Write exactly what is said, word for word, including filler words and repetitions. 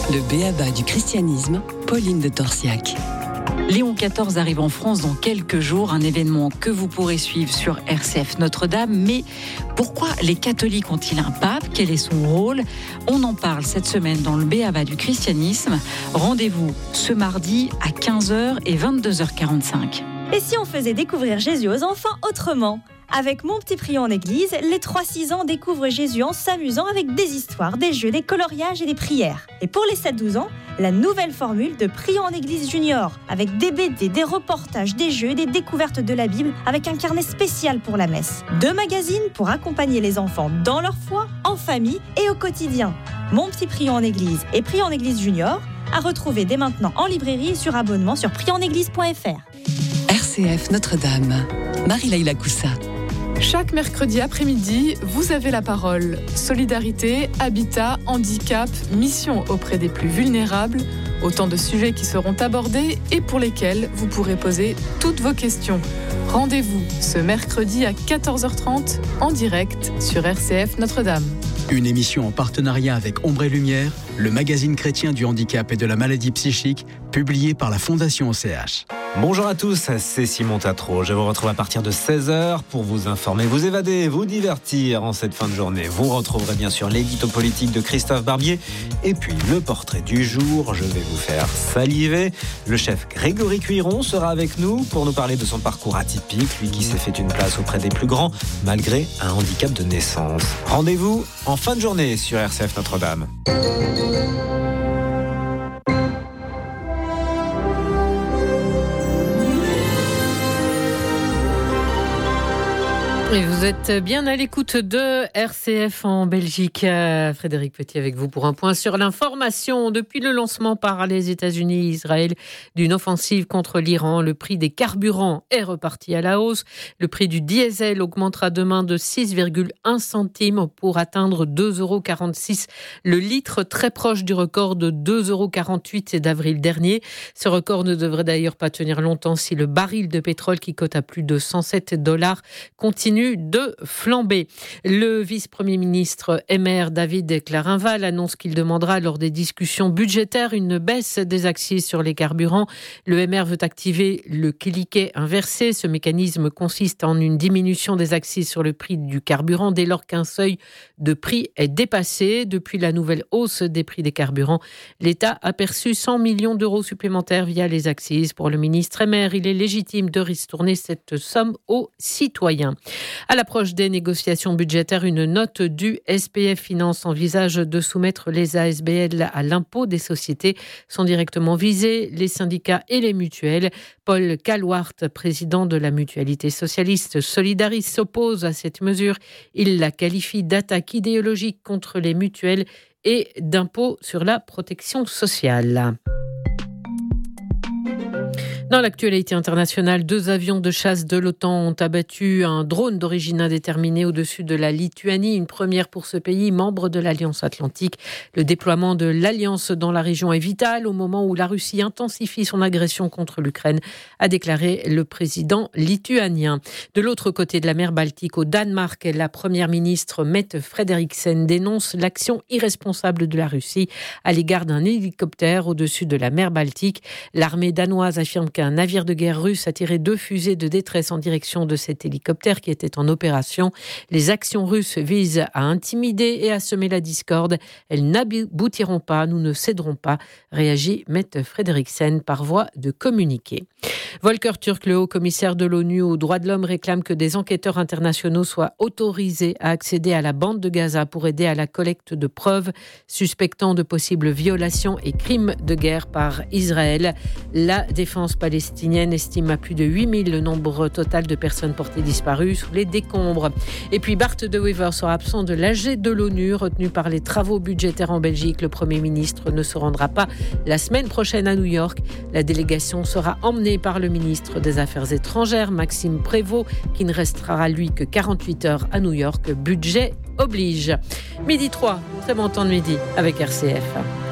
Le B A B A du christianisme, Pauline de Torsiac. Léon quatorze arrive en France dans quelques jours, un événement que vous pourrez suivre sur R C F Notre-Dame. Mais pourquoi les catholiques ont-ils un pape ? Quel est son rôle ? On en parle cette semaine dans le B A B A du christianisme. Rendez-vous ce mardi à quinze heures et vingt-deux heures quarante-cinq. Et si on faisait découvrir Jésus aux enfants autrement ? Avec Mon Petit Prion en Église, les trois six ans découvrent Jésus en s'amusant avec des histoires, des jeux, des coloriages et des prières. Et pour les sept douze ans, la nouvelle formule de Prion en Église Junior, avec des B D, des reportages, des jeux et des découvertes de la Bible, avec un carnet spécial pour la messe. Deux magazines pour accompagner les enfants dans leur foi, en famille et au quotidien. Mon Petit Prion en Église et Prion en Église Junior, à retrouver dès maintenant en librairie et sur abonnement sur prion en église point f r. R C F Notre-Dame, Marie-Laïla Coussa. Chaque mercredi après-midi, vous avez la parole. Solidarité, habitat, handicap, mission auprès des plus vulnérables. Autant de sujets qui seront abordés et pour lesquels vous pourrez poser toutes vos questions. Rendez-vous ce mercredi à quatorze heures trente en direct sur R C F Notre-Dame. Une émission en partenariat avec Ombre et Lumière, le magazine chrétien du handicap et de la maladie psychique, publié par la Fondation O C H. Bonjour à tous, c'est Simon Tatro. Je vous retrouve à partir de seize heures pour vous informer, vous évader, vous divertir en cette fin de journée. Vous retrouverez bien sûr l'édito politique de Christophe Barbier et puis le portrait du jour. Je vais vous faire saliver. Le chef Grégory Cuiron sera avec nous pour nous parler de son parcours atypique, lui qui s'est fait une place auprès des plus grands malgré un handicap de naissance. Rendez-vous en fin de journée sur R C F Notre-Dame. Et vous êtes bien à l'écoute de R C F en Belgique. Frédéric Petit avec vous pour un point sur l'information. Depuis le lancement par les États-Unis et Israël d'une offensive contre l'Iran, le prix des carburants est reparti à la hausse. Le prix du diesel augmentera demain de six virgule un centimes pour atteindre deux euros quarante-six le litre, très proche du record de deux euros quarante-huit d'avril dernier. Ce record ne devrait d'ailleurs pas tenir longtemps si le baril de pétrole qui cote à plus de cent sept dollars continue de flamber. Le vice-premier ministre M R David Clarinval annonce qu'il demandera lors des discussions budgétaires une baisse des accès sur les carburants. Le M R veut activer le cliquet inversé. Ce mécanisme consiste en une diminution des accès sur le prix du carburant dès lors qu'un seuil de prix est dépassé. Depuis la nouvelle hausse des prix des carburants, l'État a perçu cent millions d'euros supplémentaires via les accès. Pour le ministre M R, il est légitime de ristourner cette somme aux citoyens. À l'approche des négociations budgétaires, une note du S P F Finance envisage de soumettre les A S B L à l'impôt des sociétés. Sont directement visés les syndicats et les mutuelles. Paul Calwart, président de la mutualité socialiste Solidaris, s'oppose à cette mesure. Il la qualifie d'attaque idéologique contre les mutuelles et d'impôt sur la protection sociale. Dans l'actualité internationale, deux avions de chasse de l'OTAN ont abattu un drone d'origine indéterminée au-dessus de la Lituanie, une première pour ce pays, membre de l'Alliance Atlantique. Le déploiement de l'Alliance dans la région est vital au moment où la Russie intensifie son agression contre l'Ukraine, a déclaré le président lituanien. De l'autre côté de la mer Baltique, au Danemark, la première ministre Mette Frederiksen dénonce l'action irresponsable de la Russie à l'égard d'un hélicoptère au-dessus de la mer Baltique. L'armée danoise affirme qu'un navire de guerre russe a tiré deux fusées de détresse en direction de cet hélicoptère qui était en opération. Les actions russes visent à intimider et à semer la discorde. Elles n'aboutiront pas, nous ne céderons pas, réagit Mette Frederiksen par voie de communiqué. Volker Türk, le haut-commissaire de l'ONU aux droits de l'homme, réclame que des enquêteurs internationaux soient autorisés à accéder à la bande de Gaza pour aider à la collecte de preuves suspectant de possibles violations et crimes de guerre par Israël. La défense palestinienne estime à plus de huit mille le nombre total de personnes portées disparues sous les décombres. Et puis Bart De Wever sera absent de l'A G de l'ONU, retenu par les travaux budgétaires en Belgique. Le Premier ministre ne se rendra pas la semaine prochaine à New York. La délégation sera emmenée par le ministre des Affaires étrangères, Maxime Prévost, qui ne restera lui que quarante-huit heures à New York. Budget oblige. Midi trois, très bon temps de midi avec R C F.